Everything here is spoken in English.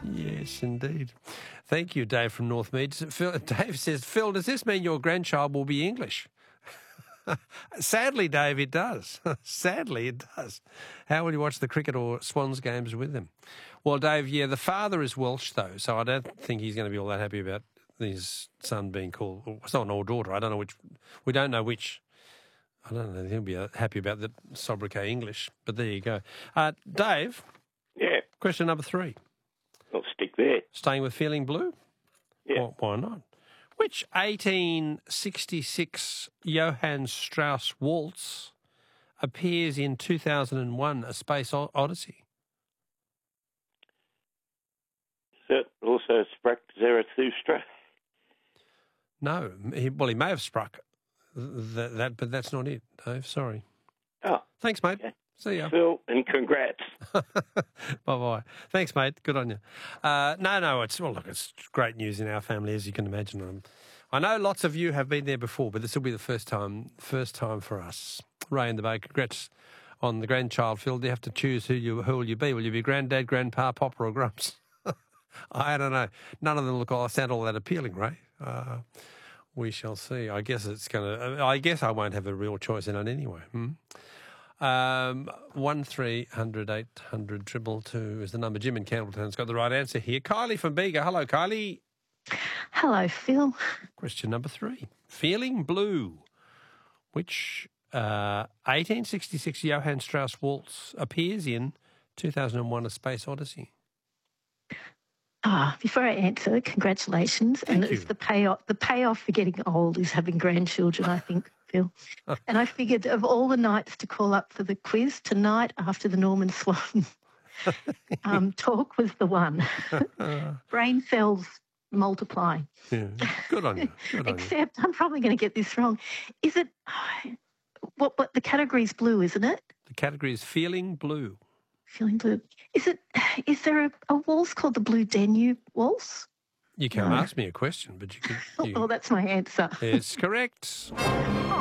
Yes, indeed. Thank you, Dave from Northmead. Dave says, Phil, does this mean your grandchild will be English? Sadly, Dave, it does. Sadly, it does. How would you watch the cricket or Swans games with them? Well, Dave, yeah, the father is Welsh, though, so I don't think he's going to be all that happy about his son being called son or daughter. I don't know which. We don't know which. I don't know. He'll be happy about the sobriquet English, but there you go. Dave? Yeah. Question number 3. I'll stick there. Staying with Feeling Blue? Yeah. Well, why not? Which 1866 Johann Strauss waltz appears in 2001, A Space Odyssey? Is that also struck Zarathustra? No. He may have struck that, but that's not it, Dave. Sorry. Oh. Thanks, mate. Okay. See ya. Phil, and congrats. Bye-bye. Thanks, mate. Good on you. It's great news in our family, as you can imagine. I know lots of you have been there before, but this will be the first time for us. Ray in the Bay, congrats on the grandchild, Phil. Do you have to choose who will you be? Will you be granddad, grandpa, papa or grumps? I don't know. None of them sound all that appealing, Ray. We shall see. I guess I won't have a real choice in it anyway. 1300 800 222 is the number. Jim in Campbelltown's got the right answer here. Kylie from Bega. Hello, Kylie. Hello, Phil. Question number 3. Feeling Blue. Which 1866 Johann Strauss waltz appears in 2001 A Space Odyssey? Before I answer, congratulations. Thank you. It's the payoff for getting old is having grandchildren, I think, Phil. And I figured of all the nights to call up for the quiz, tonight after the Norman Swan talk was the one. Brain cells multiplying. Yeah, good on you. Except I'm probably going to get this wrong. Is it what the category is blue, isn't it? The category is Feeling Blue. Feeling Blue. Is there a waltz called the Blue Danube waltz? You can't ask me a question, but you can. Well, that's my answer. It's correct.